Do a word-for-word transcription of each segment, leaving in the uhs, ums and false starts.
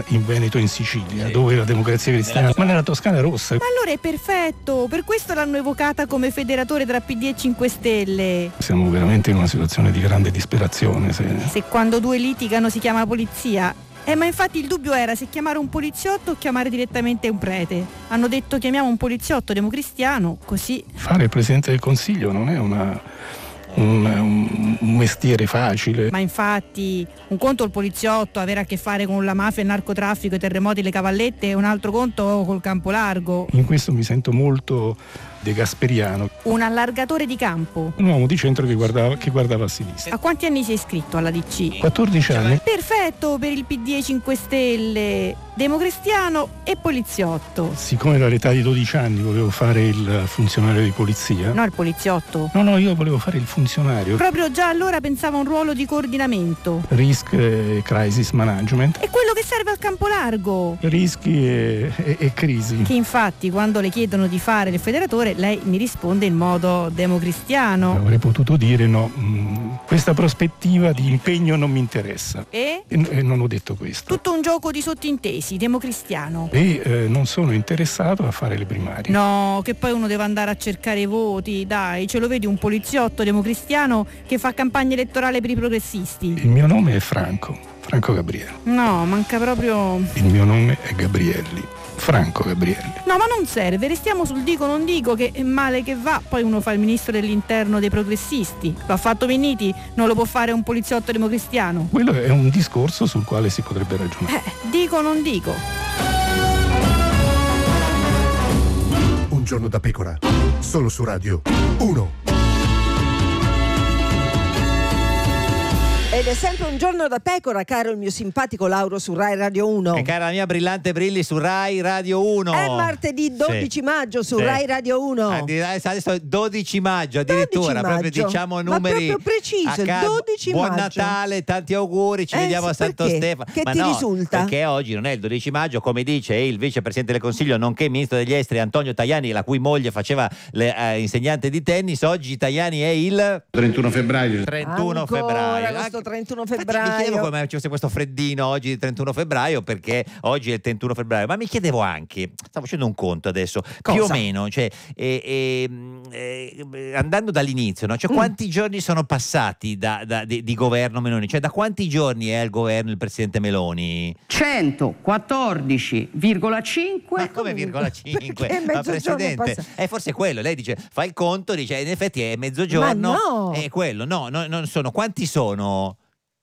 in Veneto e in Sicilia, sì, dove la Democrazia Cristiana, ma nella Toscana rossa. Ma allora è perfetto, per questo l'hanno evocata come federatore tra P D e cinque Stelle. Siamo veramente in una situazione di grande disperazione. Se, se quando due litigano si chiama polizia. Eh, ma infatti il dubbio era se chiamare un poliziotto o chiamare direttamente un prete. Hanno detto chiamiamo un poliziotto democristiano, così. Fare il Presidente del Consiglio non è una, un, un mestiere facile. Ma infatti un conto il poliziotto, avere a che fare con la mafia, il narcotraffico, i terremoti, le cavallette, e un altro conto col campo largo. In questo mi sento molto De Gasperiano. Un allargatore di campo. Un uomo di centro che guardava, che guardava a sinistra. A quanti anni sei iscritto alla D C? quattordici anni. Perfetto per il P D e cinque Stelle, democristiano e poliziotto. Siccome all'età di dodici anni volevo fare il funzionario di polizia. No, il poliziotto. No, no, io volevo fare il funzionario. Proprio già allora pensavo a un ruolo di coordinamento. Risk e crisis management. È quello che serve al campo largo. Rischi e, e, e crisi. Che infatti quando le chiedono di fare il federatore lei mi risponde in modo democristiano. Avrei potuto dire no, mh, questa prospettiva di impegno non mi interessa. E? E, e non ho detto questo. Tutto un gioco di sottintesi, democristiano. E eh, non sono interessato a fare le primarie. No, che poi uno deve andare a cercare i voti, dai, ce lo vedi un poliziotto democristiano che fa campagna elettorale per i progressisti. Il mio nome è Franco, Franco Gabrielli. No, manca proprio... Il mio nome è Gabrielli. Franco Gabrielli. No, ma non serve, restiamo sul dico non dico, che è male che va, poi uno fa il ministro dell'interno dei progressisti. Lo ha fatto Minniti, non lo può fare un poliziotto democristiano. Quello è un discorso sul quale si potrebbe ragionare. Eh, dico non dico. Un giorno da pecora, solo su Radio uno. Ed è sempre un giorno da pecora, caro il mio simpatico Lauro su Rai Radio uno. E cara la mia brillante Brilli su Rai Radio uno. È martedì dodici sì. maggio su sì. Rai Radio uno. Adesso è dodici maggio addirittura, dodici maggio. Proprio diciamo numeri. Ma proprio preciso, dodici Buon maggio. Natale, tanti auguri, ci eh, vediamo sì, a Santo perché? Stefano. Che Ma ti no, risulta? Perché oggi non è il dodici maggio, come dice il vicepresidente del Consiglio, nonché ministro degli esteri Antonio Tajani, la cui moglie faceva le, eh, insegnante di tennis. Oggi Tajani è il trentuno febbraio. trentuno Ancora febbraio. questo trentuno febbraio. Mi chiedevo come ci fosse questo freddino oggi di trentuno febbraio, perché oggi è il trentuno febbraio, ma mi chiedevo anche, stavo facendo un conto adesso, Cosa? più o meno, cioè eh, eh, eh, andando dall'inizio, no? Cioè, mm. quanti giorni sono passati da, da, di, di governo Meloni? Cioè da quanti giorni è al governo il presidente Meloni? centoquattordici virgola cinque. Ma come virgola cinque? Perché Ma presidente, eh, forse è quello, lei dice, fa il conto, dice in effetti è mezzogiorno, ma no. È quello, no, no, non sono, quanti sono?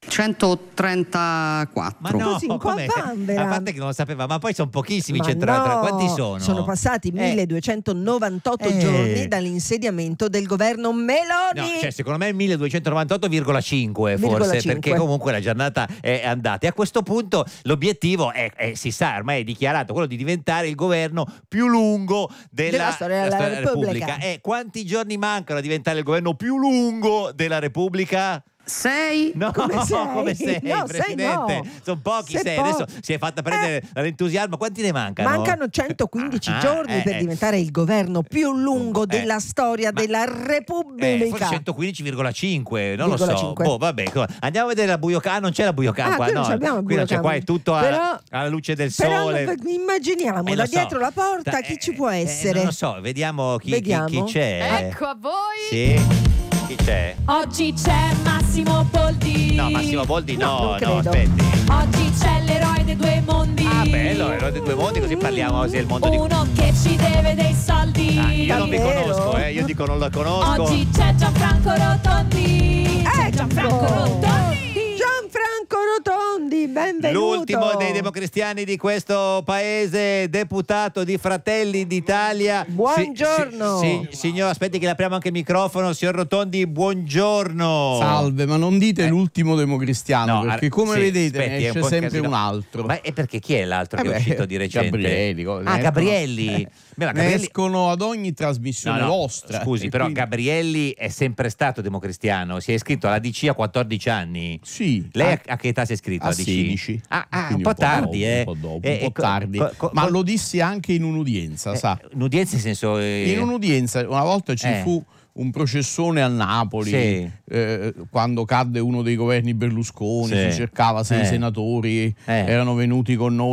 centotrentaquattro. Ma no, così, un po' come? bambera. A parte che non lo sapeva, ma poi sono pochissimi Ma centrali. no, Quanti sono? Sono passati Eh. milleduecentonovantotto Eh. giorni dall'insediamento del governo Meloni. No, cioè secondo me milleduecentonovantotto virgola cinque forse, Virgola cinque. perché comunque la giornata è andata. E a questo punto l'obiettivo è, è si sa, ormai è dichiarato, quello di diventare il governo più lungo della, Della storia della della Repubblica. Repubblica. E quanti giorni mancano a diventare il governo più lungo della Repubblica? sei. No, Come sei? come sei, No, sei Presidente? no. Sono pochi Sei sei. po- Adesso si è fatta prendere Eh. dall'entusiasmo. Quanti ne mancano? Mancano centoquindici Ah, giorni eh, per eh. diventare il governo più lungo Eh. della storia Ma- della Eh, Repubblica. forse centoquindici virgola cinque, non lo Virgola so. cinque. Boh, vabbè, andiamo a vedere la Buiocan. Ah, non c'è la Buiocan Ah, qua, qui non no. c'abbiamo il Qui non c'è, Buiocan. qua è tutto a- Però- alla luce del Però sole. non- immaginiamo Eh, da lo so. dietro la porta Da- chi ci eh, può eh, essere. non lo so, vediamo chi, chi- Vediamo. chi c'è. Ecco a voi. Sì. Chi c'è? Oggi c'è Massimo Boldi. No, Massimo Boldi No, no, non no, credo. aspetti. Oggi c'è l'eroe dei due mondi. Ah, bello, eroe dei due mondi, così parliamo sia il mondo di... Uno che ci deve dei soldi. Ah, io non vi Davvero? conosco, eh, io dico non la conosco. Oggi c'è Gianfranco Rotondi. C'è Ecco. Gianfranco Rotondi. Gianfranco Rotondi, benvenuto. L'ultimo dei democristiani di questo paese, deputato di Fratelli d'Italia. Buongiorno. Si- si- signor, aspetti che le apriamo anche il microfono. Signor Rotondi, buongiorno. Salve, ma non dite Eh. l'ultimo democristiano, No, perché ar- come sì, vedete aspetti, è ne un esce po' sempre casino. un altro. Ma è perché chi è l'altro Eh che è beh, uscito di recente? Gabrielli, co- Ah, ne Gabrielli. escono- Beh, ma ne Gabrielli- escono ad ogni trasmissione No, no, vostra. Scusi, e però quindi- Gabrielli è sempre stato democristiano. Si è iscritto alla D C a quattordici anni. Sì. Lei a- a che età si è iscritto a alla D C? sedici. Ah, ah, un Quindi po' tardi, dopo, eh. un po' dopo, Eh, un po' eh, co- tardi. co- co- ma co- lo dissi anche in un'udienza, Eh, sa. Un'udienza in senso... eh, In un'udienza, una volta ci Eh. fu un processone a Napoli, Sì. eh, quando cadde uno dei governi Berlusconi, Sì. si cercava sei Eh. senatori, Eh. erano venuti con noi